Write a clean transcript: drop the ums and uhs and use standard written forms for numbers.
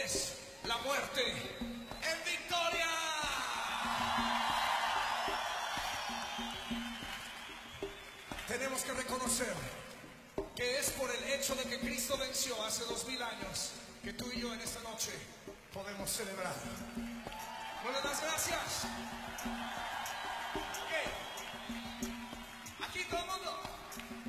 es la muerte en victoria. Tenemos que reconocer que es por el hecho de que Cristo venció hace 2000 años que tú y yo en esta noche podemos celebrar. Buenas las gracias. Ok. Aquí todo el mundo.